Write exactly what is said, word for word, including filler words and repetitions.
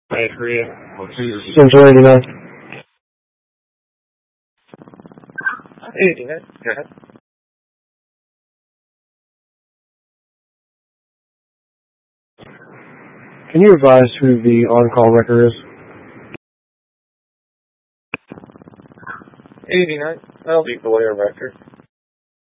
Hey, Korea. Central eighty-nine. eighty-nine. Go ahead. Can you advise who the on-call wrecker is? eighty-nine. That'll be the layer vector.